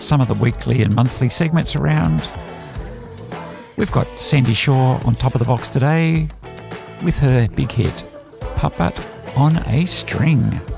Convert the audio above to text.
some of the weekly and monthly segments around. We've got Sandy Shaw on top of the box today with her big hit, Puppet on a String.